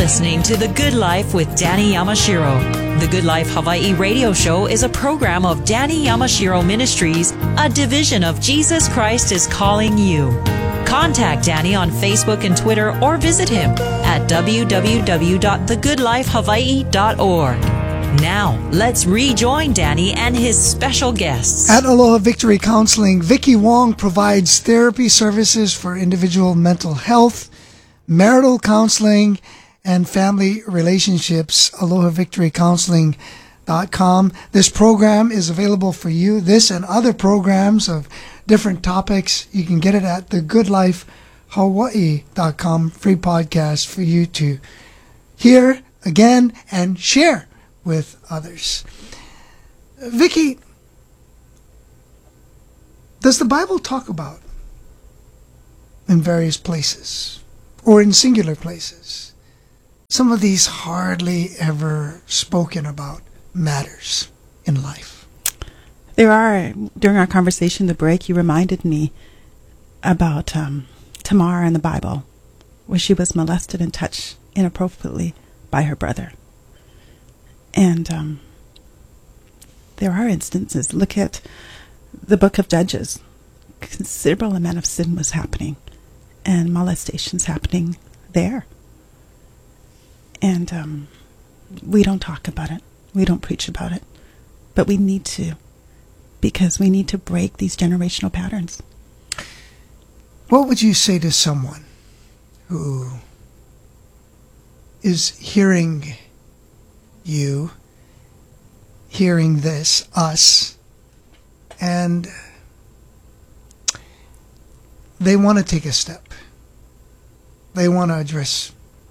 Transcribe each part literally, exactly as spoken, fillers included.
listening to The Good Life with Danny Yamashiro. The Good Life Hawaii radio show is a program of Danny Yamashiro Ministries, a division of Jesus Christ is Calling You. Contact Danny on Facebook and Twitter or visit him at w w w dot the good life hawaii dot org. Now, let's rejoin Danny and his special guests. At Aloha Victory Counseling, Vicki Wong provides therapy services for individual mental health, marital counseling, and family relationships. aloha victory counseling dot com. This program is available for you. This and other programs of different topics, you can get it at the good life hawaii dot com. Free podcast for you to hear again and share with others. Vicki, does the Bible talk about in various places or in singular places some of these hardly ever spoken about matters in life? There are. During our conversation, the break, you reminded me about um, Tamar in the Bible, where she was molested and touched inappropriately by her brother. And um, there are instances. Look at the book of Judges. Considerable amount of sin was happening and molestations happening there. And um, we don't talk about it. We don't preach about it. But we need to, because we need to break these generational patterns. What would you say to someone who is hearing you, hearing this, us, and they want to take a step? They want to address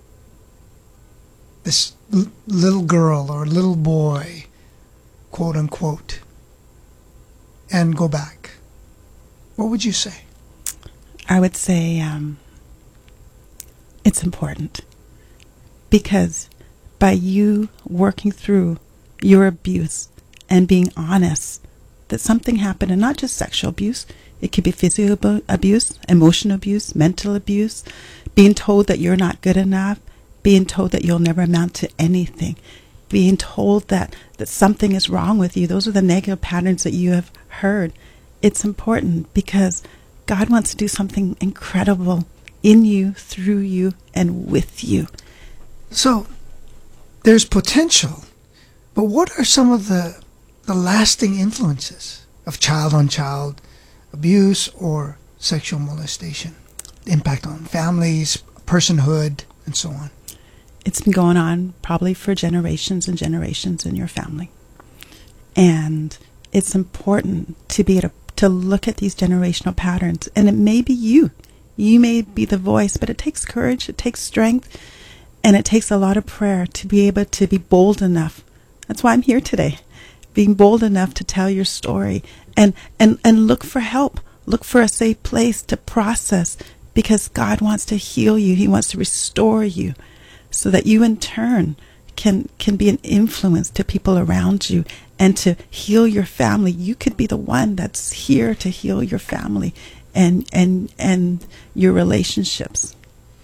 this l- little girl or little boy, quote unquote, and go back. What would you say? I would say um, it's important, because by you working through your abuse and being honest that something happened, and not just sexual abuse, it could be physical abuse, emotional abuse, mental abuse, being told that you're not good enough, being told that you'll never amount to anything, being told that, that something is wrong with you. Those are the negative patterns that you have heard. It's important because God wants to do something incredible in you, through you, and with you. So there's potential, but what are some of the the lasting influences of child-on-child abuse or sexual molestation? Impact on families, personhood, and so on. It's been going on probably for generations and generations in your family. And it's important to be able to, to look at these generational patterns. And it may be you. You may be the voice, but it takes courage, it takes strength, and it takes a lot of prayer to be able to be bold enough. That's why I'm here today, being bold enough to tell your story and, and, and look for help. Look for a safe place to process, because God wants to heal you. He wants to restore you so that you in turn can, can be an influence to people around you and to heal your family. You could be the one that's here to heal your family and, and, and your relationships.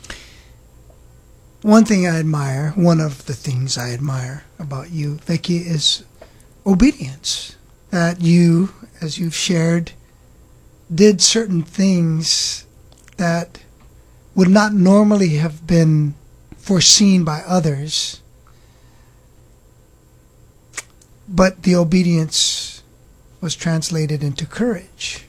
One thing I admire, one of the things I admire about you, Vicki, is obedience. That you, as you've shared, did certain things that would not normally have been foreseen by others, but the obedience was translated into courage.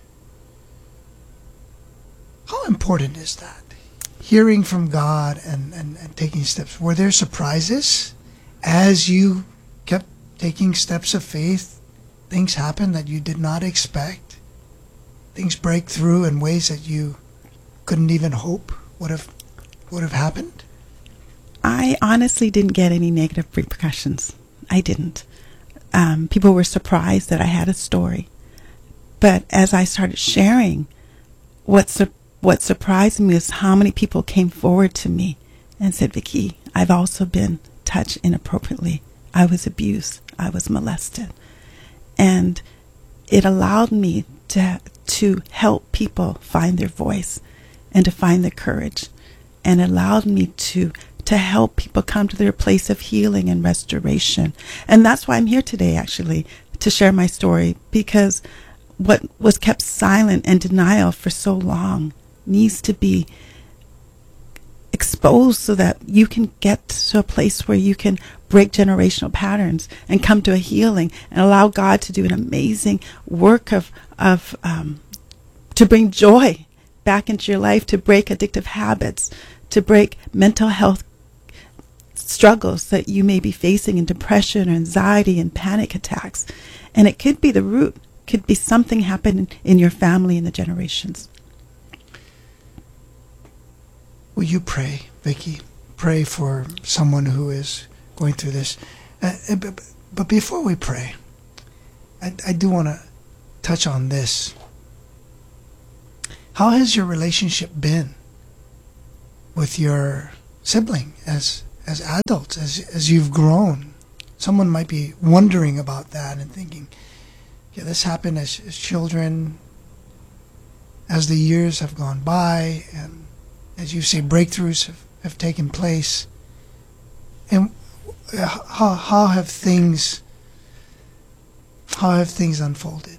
How important is that? Hearing from God and, and, and taking steps. Were there surprises as you kept taking steps of faith? Things happen that you did not expect? Things break through in ways that you couldn't even hope would have would have happened? I honestly didn't get any negative repercussions. I didn't. Um, people were surprised that I had a story. But as I started sharing, what su- what surprised me is how many people came forward to me and said, Vicki, I've also been touched inappropriately. I was abused. I was molested. And it allowed me to to help people find their voice and to find their courage, and allowed me to to help people come to their place of healing and restoration. And that's why I'm here today, actually, to share my story, because what was kept silent and denial for so long needs to be exposed so that you can get to a place where you can break generational patterns and come to a healing and allow God to do an amazing work of, of um, to bring joy back into your life, to break addictive habits, to break mental health struggles that you may be facing in depression or anxiety and panic attacks. And it could be the root, could be something happening in your family in the generations. Will you pray, Vicki? Pray for someone who is going through this. Uh, but, but before we pray, I, I do want to touch on this. How has your relationship been with your sibling as as adults, as as you've grown? Someone might be wondering about that and thinking, yeah, this happened as, as children, as the years have gone by, and as you say, breakthroughs have, have taken place. And how how have things how have things unfolded?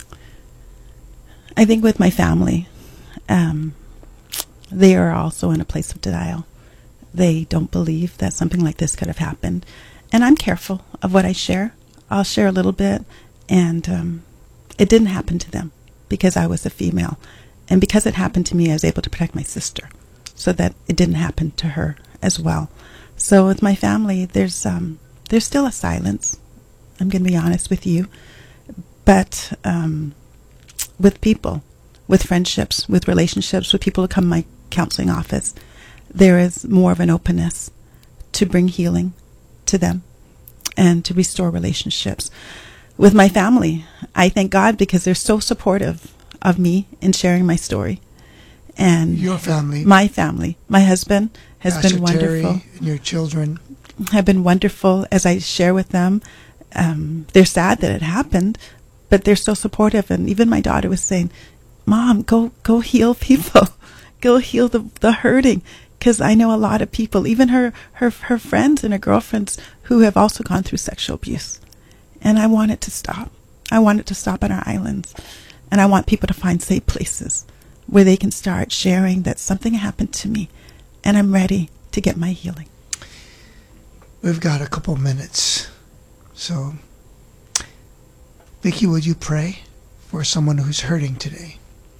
I think with my family, um, they are also in a place of denial. They don't believe that something like this could have happened. And I'm careful of what I share. I'll share a little bit. And um, it didn't happen to them because I was a female. And because it happened to me, I was able to protect my sister so that it didn't happen to her as well. So with my family, there's um, there's still a silence. I'm going to be honest with you. But um, with people, with friendships, with relationships, with people who come to my counseling office, there is more of an openness to bring healing to them and to restore relationships. With my family, I thank God because they're so supportive of me in sharing my story. And your family, my family, my husband has Pastor been wonderful. Terry and your children have been wonderful as I share with them. Um, they're sad that it happened, but they're so supportive. And even my daughter was saying, "Mom, go go heal people, go heal the the hurting." Because I know a lot of people, even her, her her friends and her girlfriends, who have also gone through sexual abuse. And I want it to stop. I want it to stop on our islands. And I want people to find safe places where they can start sharing that something happened to me and I'm ready to get my healing. We've got a couple minutes. So, Vicki, would you pray for someone who's hurting today?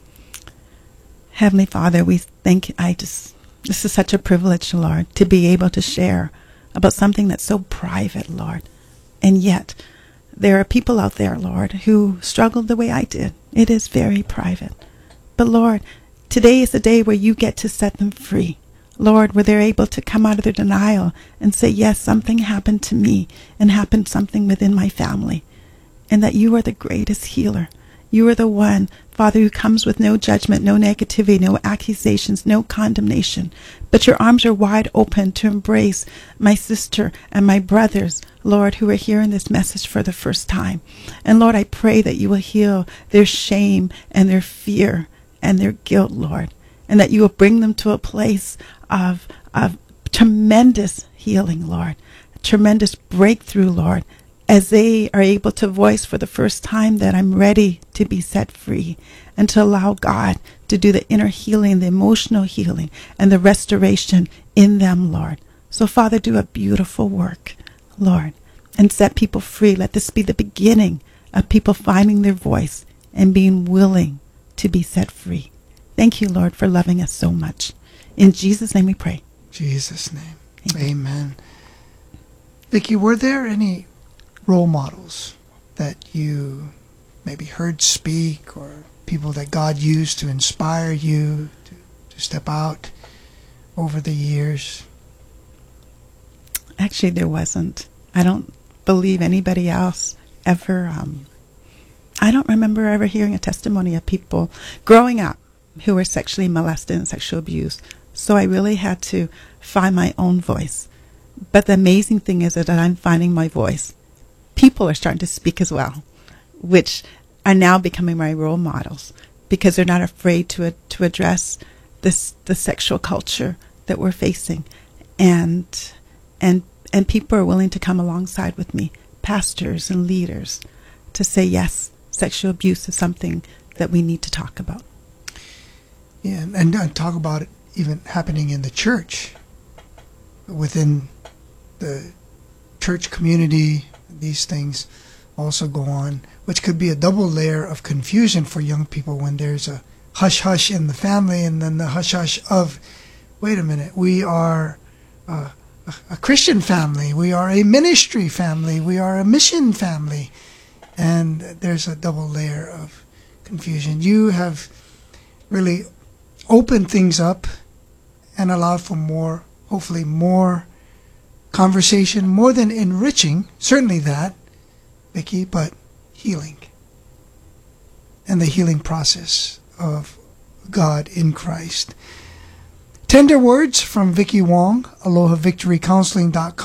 Heavenly Father, we thank I just... This is such a privilege, Lord, to be able to share about something that's so private, Lord. And yet, there are people out there, Lord, who struggled the way I did. It is very private. But, Lord, today is the day where you get to set them free. Lord, where they're able to come out of their denial and say, yes, something happened to me and happened something within my family. And that you are the greatest healer. You are the one, Father, who comes with no judgment, no negativity, no accusations, no condemnation. But your arms are wide open to embrace my sister and my brothers, Lord, who are hearing this message for the first time. And Lord, I pray that you will heal their shame and their fear and their guilt, Lord. And that you will bring them to a place of, of tremendous healing, Lord. Tremendous breakthrough, Lord. As they are able to voice for the first time that I'm ready to be set free and to allow God to do the inner healing, the emotional healing, and the restoration in them, Lord. So, Father, do a beautiful work, Lord, and set people free. Let this be the beginning of people finding their voice and being willing to be set free. Thank you, Lord, for loving us so much. In Jesus' name we pray. Jesus' name. Amen. Amen. Vicki, were there any role models that you maybe heard speak or people that God used to inspire you to, to step out over the years? Actually, there wasn't. I don't believe anybody else ever. Um, I don't remember ever hearing a testimony of people growing up who were sexually molested and sexual abused. So I really had to find my own voice. But the amazing thing is that I'm finding my voice. People are starting to speak as well, which are now becoming my role models because they're not afraid to to address this the sexual culture that we're facing. and and and people are willing to come alongside with me, pastors and leaders, to say, yes, sexual abuse is something that we need to talk about. Yeah, and, and uh, talk about it even happening in the church, within the church community. These things also go on, which could be a double layer of confusion for young people when there's a hush-hush in the family and then the hush-hush of, wait a minute, we are uh, a, a Christian family, we are a ministry family, we are a mission family, and there's a double layer of confusion. You have really opened things up and allowed for more, hopefully more conversation, more than enriching, certainly that, Vicki, but healing. And the healing process of God in Christ. Tender words from Vicki Wong, aloha victory counseling dot com.